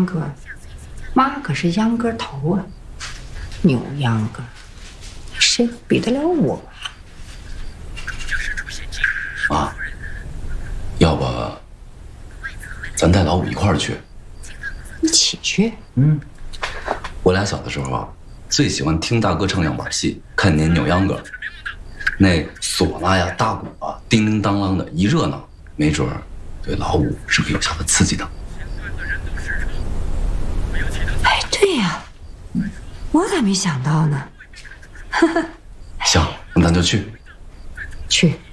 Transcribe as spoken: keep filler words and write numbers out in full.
秧歌，妈可是秧歌头啊，牛秧歌，谁比得了我？ 妈，要不咱带老五一块儿去？ 一起去？ 嗯，我俩小的时候啊，最喜欢听大哥唱样板戏，看您扭秧歌，那唢呐呀、大鼓啊，叮叮当啷的，一热闹，没准儿对老五是个有效的刺激呢。 哎，对呀，我咋没想到呢？ 行，那咱就去。 去。